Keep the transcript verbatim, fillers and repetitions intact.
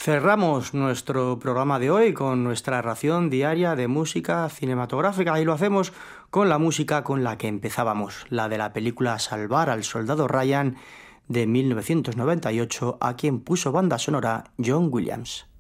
Cerramos nuestro programa de hoy con nuestra ración diaria de música cinematográfica y lo hacemos con la música con la que empezábamos, la de la película Salvar al Soldado Ryan de mil novecientos noventa y ocho, a quien puso banda sonora John Williams.